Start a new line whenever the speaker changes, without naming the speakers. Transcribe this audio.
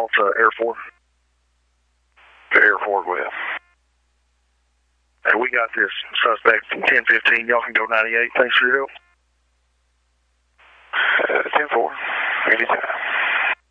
call to Air 4.
To Air 4, go ahead.
Hey, we got this suspect from 1015. Y'all can go 98. Thanks for your help.